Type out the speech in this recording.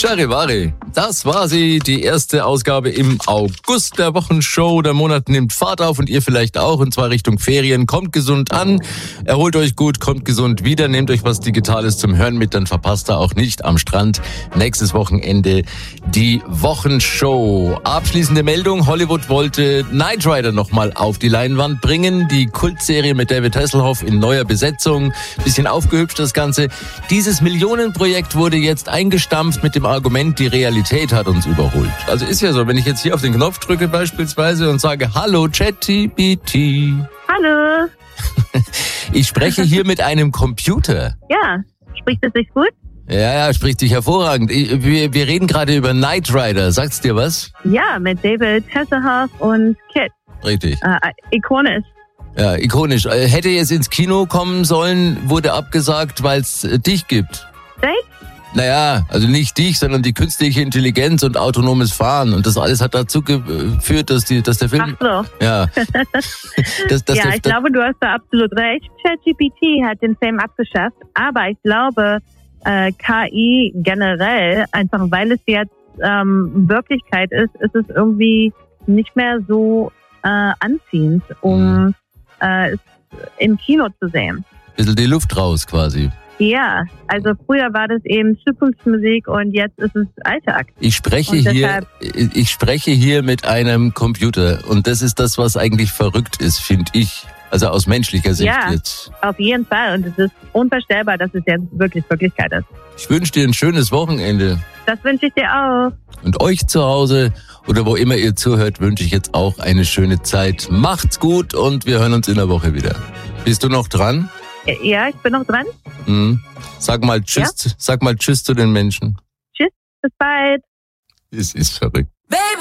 Charivari, das war sie, die erste Ausgabe im August der Wochenshow. Der Monat nimmt Fahrt auf und ihr vielleicht auch, und zwar Richtung Ferien. Kommt gesund an, erholt euch gut, kommt gesund wieder, nehmt euch was Digitales zum Hören mit, dann verpasst ihr auch nicht am Strand nächstes Wochenende die Wochenshow. Abschließende Meldung, Hollywood wollte Knight Rider nochmal auf die Leinwand bringen. Die Kultserie mit David Hasselhoff in neuer Besetzung, bisschen aufgehübscht das Ganze. Dieses Millionenprojekt wurde jetzt eingestampft mit dem Argument, die Realität hat uns überholt. Also ist ja so, wenn ich jetzt hier auf den Knopf drücke beispielsweise und sage, hallo ChatGPT. Hallo. Ich spreche hier mit einem Computer. Ja, spricht es sich gut? Ja, spricht sich hervorragend. Wir reden gerade über Knight Rider. Sagt's dir was? Ja, mit David Hasselhoff und Kit. Richtig. Ikonisch. Ja, ikonisch. Hätte jetzt ins Kino kommen sollen, wurde abgesagt, weil es dich gibt. Date? Naja, also nicht dich, sondern die künstliche Intelligenz und autonomes Fahren. Und das alles hat dazu geführt, dass der Film... Ach so. Ja. Ich glaube, du hast da absolut recht. ChatGPT hat den Film abgeschafft, aber ich glaube, KI generell, einfach weil es jetzt Wirklichkeit ist, ist es irgendwie nicht mehr so anziehend, um es im Kino zu sehen. Bisschen die Luft raus quasi. Ja, also früher war das eben Zukunftsmusik und jetzt ist es Alltag. Ich spreche hier mit einem Computer und das ist das, was eigentlich verrückt ist, finde ich. Also aus menschlicher Sicht jetzt. Ja, auf jeden Fall. Und es ist unvorstellbar, dass es jetzt wirklich Wirklichkeit ist. Ich wünsche dir ein schönes Wochenende. Das wünsche ich dir auch. Und euch zu Hause oder wo immer ihr zuhört, wünsche ich jetzt auch eine schöne Zeit. Macht's gut und wir hören uns in der Woche wieder. Bist du noch dran? Ja, ich bin noch dran. Sag mal Tschüss, Sag mal Tschüss zu den Menschen. Tschüss, bis bald. Es ist verrückt. Baby!